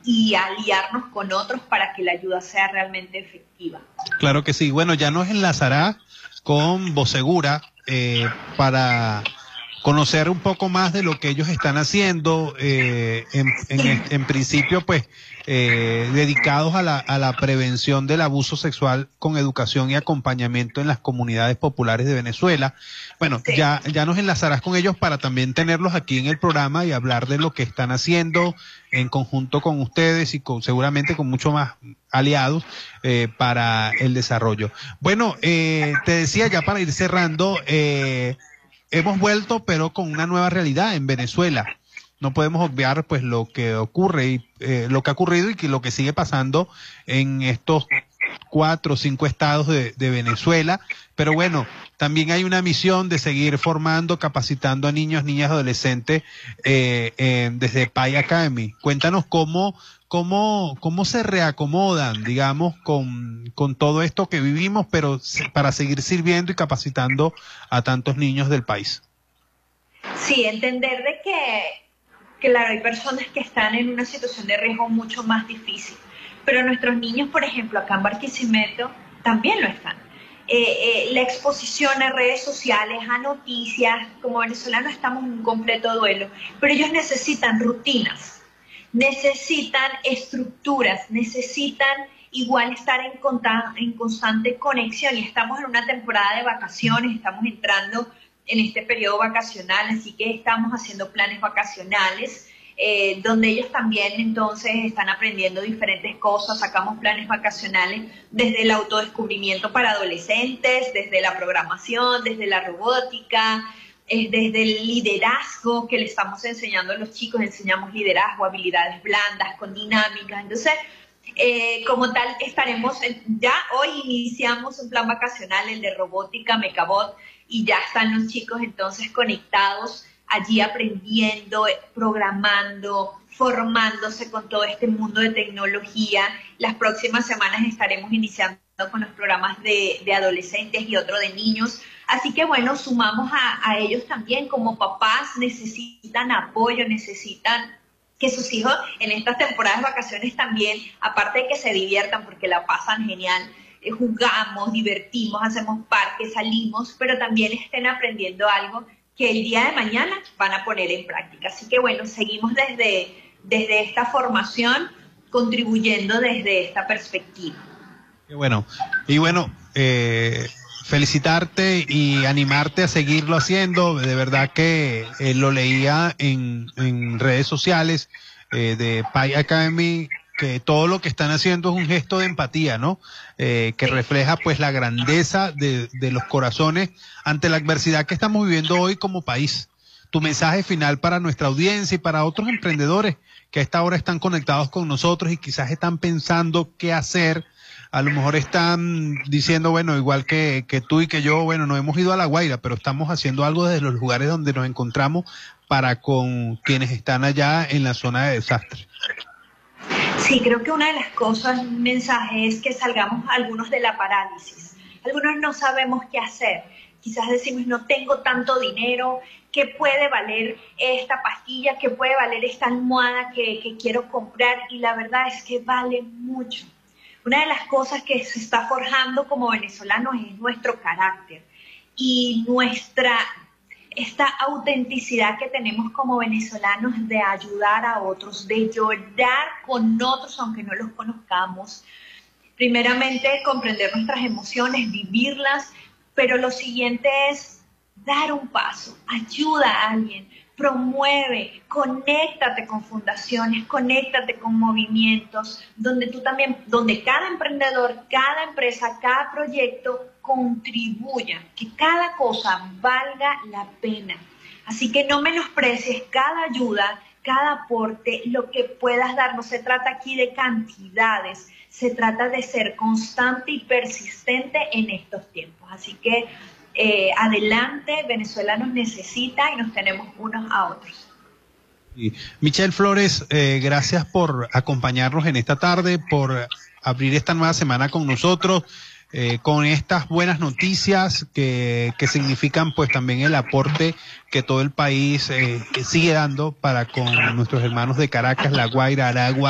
y aliarnos con otros para que la ayuda sea realmente efectiva. Claro que sí. Bueno, ya nos enlazará con Vossegura para conocer un poco más de lo que ellos están haciendo, en principio, pues, dedicados a la prevención del abuso sexual con educación y acompañamiento en las comunidades populares de Venezuela. Bueno, Sí. ya nos enlazarás con ellos para también tenerlos aquí en el programa y hablar de lo que están haciendo en conjunto con ustedes y seguramente con mucho más aliados para el desarrollo. Bueno, te decía ya para ir cerrando, hemos vuelto, pero con una nueva realidad en Venezuela. No podemos obviar, pues, lo que ocurre y lo que ha ocurrido y lo que sigue pasando en estos 4 o 5 estados de Venezuela. Pero bueno, también hay una misión de seguir formando, capacitando a niños, niñas, adolescentes desde Pi Academy. Cuéntanos cómo se reacomodan, digamos, con todo esto que vivimos, pero para seguir sirviendo y capacitando a tantos niños del país. Sí, entender de que claro, hay personas que están en una situación de riesgo mucho más difícil, pero nuestros niños, por ejemplo, acá en Barquisimeto, también lo están. La exposición a redes sociales, a noticias, como venezolanos estamos en un completo duelo, pero ellos necesitan rutinas, necesitan estructuras, necesitan igual estar en constante conexión y estamos en una temporada de vacaciones, estamos entrando en este periodo vacacional, así que estamos haciendo planes vacacionales, donde ellos también entonces están aprendiendo diferentes cosas, sacamos planes vacacionales desde el autodescubrimiento para adolescentes, desde la programación, desde la robótica, desde el liderazgo que le estamos enseñando a los chicos, enseñamos liderazgo, habilidades blandas, con dinámicas, entonces como tal estaremos, ya hoy iniciamos un plan vacacional, el de robótica, Mecabot, y ya están los chicos entonces conectados allí aprendiendo, programando, formándose con todo este mundo de tecnología. Las próximas semanas estaremos iniciando con los programas de adolescentes y otro de niños. Así que bueno, sumamos a ellos también como papás, necesitan apoyo, necesitan que sus hijos en estas temporadas de vacaciones también, aparte de que se diviertan porque la pasan genial, jugamos, divertimos, hacemos parques, salimos, pero también estén aprendiendo algo que el día de mañana van a poner en práctica. Así que bueno, seguimos desde esta formación, contribuyendo desde esta perspectiva. Qué bueno. Y bueno, felicitarte y animarte a seguirlo haciendo. De verdad que lo leía en redes sociales de Pi Academy, que todo lo que están haciendo es un gesto de empatía, ¿no? Que refleja pues la grandeza de los corazones ante la adversidad que estamos viviendo hoy como país. Tu mensaje final para nuestra audiencia y para otros emprendedores que a esta hora están conectados con nosotros y quizás están pensando qué hacer. A lo mejor están diciendo, bueno, igual que tú y que yo, bueno, no hemos ido a La Guaira, pero estamos haciendo algo desde los lugares donde nos encontramos para con quienes están allá en la zona de desastre. Sí, creo que una de las cosas, un mensaje, es que salgamos algunos de la parálisis. Algunos no sabemos qué hacer. Quizás decimos, no tengo tanto dinero, ¿qué puede valer esta pastilla? ¿Qué puede valer esta almohada que quiero comprar? Y la verdad es que vale mucho. Una de las cosas que se está forjando como venezolanos es nuestro carácter y esta autenticidad que tenemos como venezolanos de ayudar a otros, de llorar con otros aunque no los conozcamos. Primeramente, comprender nuestras emociones, vivirlas, pero lo siguiente es dar un paso, ayuda a alguien, promueve, conéctate con fundaciones, conéctate con movimientos, donde tú también, donde cada emprendedor, cada empresa, cada proyecto contribuya, que cada cosa valga la pena. Así que no menosprecies cada ayuda, cada aporte, lo que puedas dar. No se trata aquí de cantidades, se trata de ser constante y persistente en estos tiempos. Así que adelante, Venezuela nos necesita y nos tenemos unos a otros. Y Michelle Flores, gracias por acompañarnos en esta tarde, por abrir esta nueva semana con nosotros, con estas buenas noticias que significan pues también el aporte que todo el país sigue dando para con nuestros hermanos de Caracas, La Guaira, Aragua,